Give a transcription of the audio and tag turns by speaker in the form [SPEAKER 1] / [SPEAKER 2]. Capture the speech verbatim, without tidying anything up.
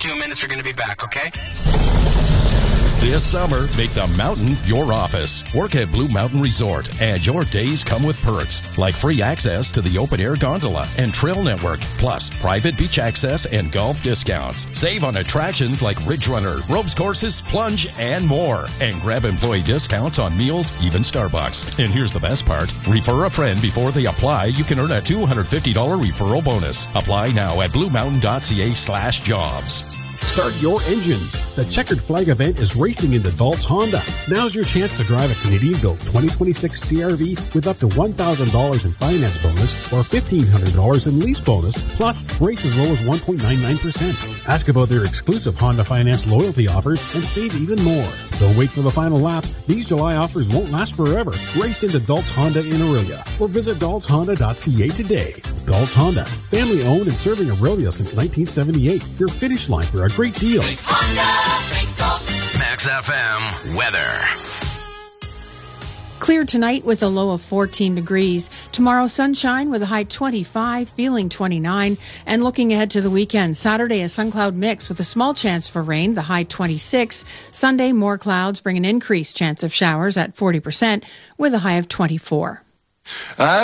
[SPEAKER 1] two minutes, we're going to be back, okay?
[SPEAKER 2] This summer, make the mountain your office. Work at Blue Mountain Resort, and your days come with perks like free access to the open-air gondola and trail network, plus private beach access and golf discounts. Save on attractions like Ridge Runner, ropes courses, plunge, and more. And grab employee discounts on meals, even Starbucks. And here's the best part. Refer a friend before they apply. You can earn a two hundred fifty dollars referral bonus. Apply now at bluemountain.ca slash jobs.
[SPEAKER 3] Start your engines. The Checkered Flag event is racing into Dalt's Honda. Now's your chance to drive a Canadian-built twenty twenty-six C R V with up to one thousand dollars in finance bonus or fifteen hundred dollars in lease bonus, plus rates as low as one point nine nine percent. Ask about their exclusive Honda Finance loyalty offers and save even more. Don't wait for the final lap. These July offers won't last forever. Race into Dalt's Honda in Aurelia or visit dalts honda dot c a today. Dalt's Honda, family-owned and serving Aurelia since nineteen seventy-eight. Your finish line for a great deal.
[SPEAKER 1] Max F M weather.
[SPEAKER 4] Clear tonight with a low of fourteen degrees. Tomorrow, sunshine with a high twenty-five, feeling twenty-nine. And looking ahead to the weekend, Saturday, a sun cloud mix with a small chance for rain, the high twenty-six. Sunday, more clouds bring an increased chance of showers at forty percent with a high of twenty-four.
[SPEAKER 5] I